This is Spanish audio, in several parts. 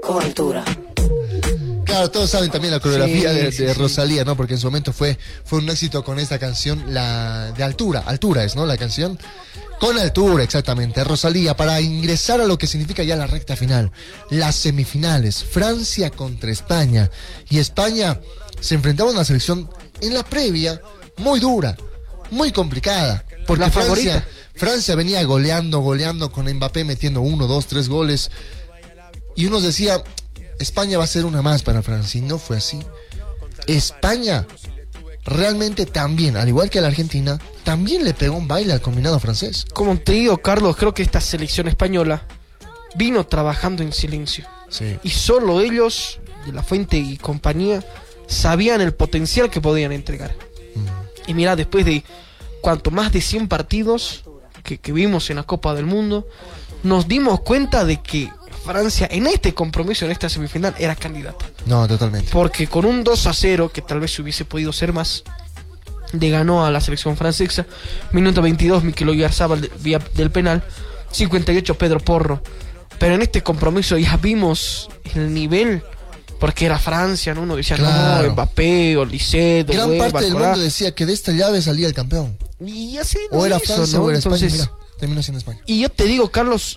Con altura. Claro, todos saben también la coreografía Sí, de sí. Rosalía, ¿no? Porque en su momento fue un éxito con esta canción, la de Altura es, ¿no? La canción con altura, exactamente. Rosalía, para ingresar a lo que significa ya la recta final, las semifinales, Francia contra España. Y España se enfrentaba a una selección en la previa muy dura, muy complicada. Porque La favorita. Francia venía goleando con Mbappé metiendo 1, 2, 3 goles. Y uno decía, España va a ser una más para Francia, y no fue así. España realmente también, al igual que la Argentina, también le pegó un baile al combinado francés. Como te digo, Carlos, creo que esta selección española vino trabajando en silencio. Sí. Y solo ellos, de La Fuente y compañía, sabían el potencial que podían entregar. Y mira, después de más de 100 partidos que vimos en la Copa del Mundo, nos dimos cuenta de que Francia en este compromiso, en esta semifinal, era candidata. No, totalmente. Porque con un 2-0, que tal vez hubiese podido ser más, le ganó a la selección francesa. Minuto 22, Mikel Oyarzabal vía del penal. 58, Pedro Porro. Pero en este compromiso ya vimos el nivel, porque era Francia, ¿no? Uno decía, Claro. no, Mbappé, Olise, Gran parte del mundo decía que de esta llave salía el campeón. Y así O lo era hizo, Francia ¿no? o era España. Entonces, Mira, terminó siendo España. y yo te digo, Carlos,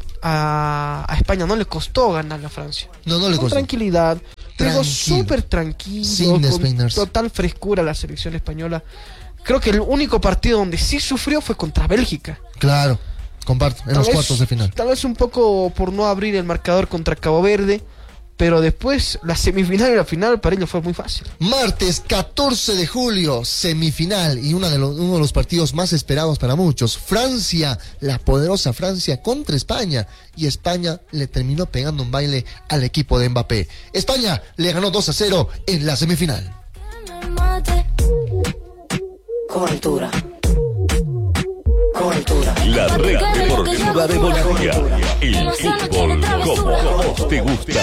a España no le costó ganarle a Francia. No le Con costó. tranquilidad, luego Tranquilo. súper tranquilo, Sin con despeinarse. total frescura la selección española. Creo que el único partido donde sí sufrió fue contra Bélgica. Claro, comparto, en Tal los vez- cuartos de final. Tal vez un poco por no abrir el marcador contra Cabo Verde, pero después la semifinal y la final para ellos fue muy fácil. Martes 14 de julio, semifinal y uno de los partidos más esperados para muchos. Francia, la poderosa Francia contra España. Y España le terminó pegando un baile al equipo de Mbappé. España le ganó 2-0 en la semifinal. Con altura. Con altura. La red deportiva de Bolivia. El fútbol como a vos te gusta.